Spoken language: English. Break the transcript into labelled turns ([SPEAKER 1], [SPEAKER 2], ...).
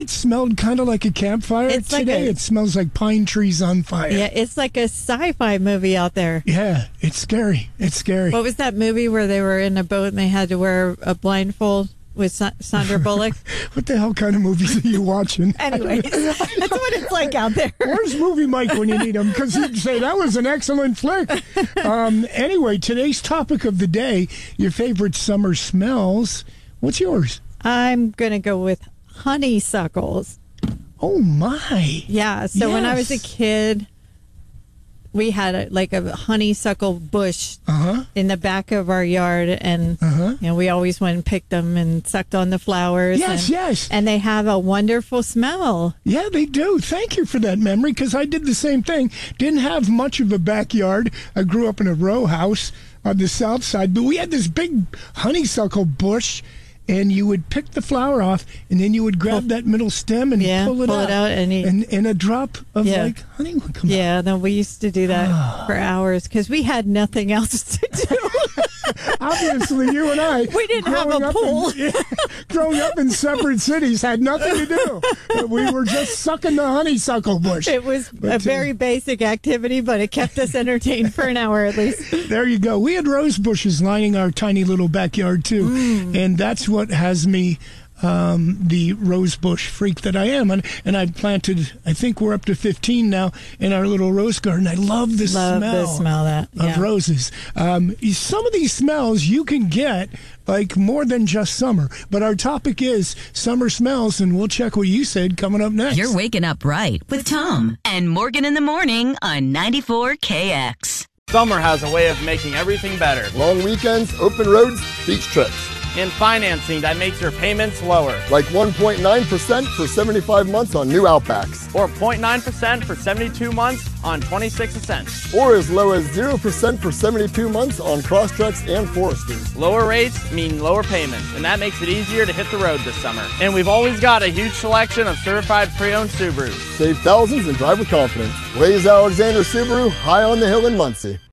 [SPEAKER 1] It smelled kind of like a campfire. Today it smells like pine trees on fire.
[SPEAKER 2] Yeah, it's like a sci-fi movie out there.
[SPEAKER 1] Yeah, it's scary. It's scary.
[SPEAKER 2] What was that movie where they were in a boat and they had to wear a blindfold with Sandra Bullock?
[SPEAKER 1] What the hell kind of movies are you watching?
[SPEAKER 2] Anyways, that's what it's like out there.
[SPEAKER 1] Where's Movie Mike when you need him? Because he'd say that was an excellent flick. Anyway, today's topic of the day, your favorite summer smells. What's yours?
[SPEAKER 2] I'm going to go with honeysuckles.
[SPEAKER 1] Oh, my.
[SPEAKER 2] Yeah, so when I was a kid, we had a honeysuckle bush in the back of our yard, and we always went and picked them and sucked on the flowers.
[SPEAKER 1] Yes.
[SPEAKER 2] And they have a wonderful smell.
[SPEAKER 1] Yeah, they do. Thank you for that memory, because I did the same thing. Didn't have much of a backyard. I grew up in a row house on the south side, but we had this big honeysuckle bush, and you would pick the flower off, and then you would grab that middle stem and pull it out, and a drop of honey would come out.
[SPEAKER 2] Yeah, then we used to do that for hours because we had nothing else to do.
[SPEAKER 1] Obviously, you and I.
[SPEAKER 2] We didn't have a pool.
[SPEAKER 1] Growing up in separate cities had nothing to do. We were just sucking the honeysuckle bush.
[SPEAKER 2] It was a very basic activity, but it kept us entertained for an hour at least.
[SPEAKER 1] There you go. We had rose bushes lining our tiny little backyard, too. And that's what has me the rose bush freak that I am. And I've planted, I think we're up to 15 now in our little rose garden. I love the smell of roses. Some of these smells you can get like more than just summer. But our topic is summer smells, and we'll check what you said coming up next.
[SPEAKER 3] You're waking up right with Tom and Morgan in the morning on 94KX.
[SPEAKER 4] Summer has a way of making everything better.
[SPEAKER 5] Long weekends, open roads, beach trips.
[SPEAKER 4] And financing that makes your payments lower.
[SPEAKER 5] Like 1.9% for 75 months on new Outbacks.
[SPEAKER 4] Or 0.9% for 72 months on 26 Ascents.
[SPEAKER 5] Or as low as 0% for 72 months on Crosstreks and Foresters.
[SPEAKER 4] Lower rates mean lower payments, and that makes it easier to hit the road this summer. And we've always got a huge selection of certified pre-owned Subarus.
[SPEAKER 5] Save thousands and drive with confidence. Lay's Alexander Subaru, high on the hill in Muncie.